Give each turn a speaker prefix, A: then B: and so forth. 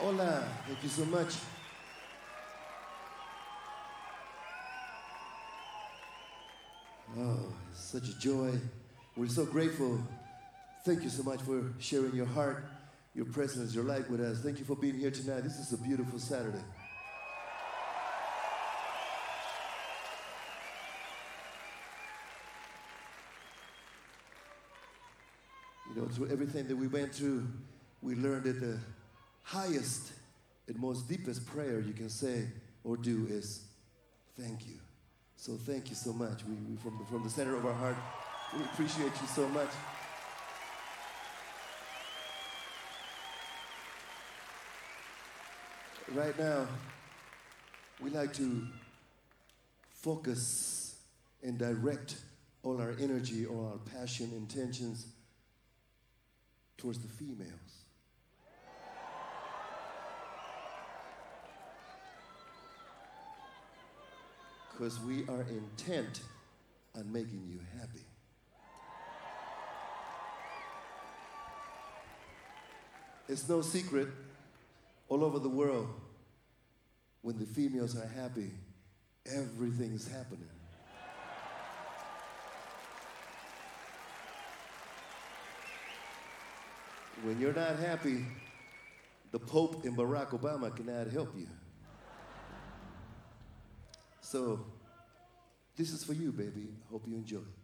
A: Hola, thank you so much. Oh, it's such a joy. We're so grateful. Thank you so much for sharing your heart, your presence, your light with us. Thank you for being here tonight. This is a beautiful Saturday. You know, through everything that we went through, we learned that the highest and most deepest prayer you can say or do is thank you. So thank you so much. We from the center of our heart, we appreciate you so much. Right now, we like to focus and direct all our energy, all our passion, intentions towards the females. Because we are intent on making you happy. It's no secret, all over the world, when the females are happy, everything's happening. When you're not happy, the Pope and Barack Obama cannot help you. So, this is for you, baby. Hope you enjoy.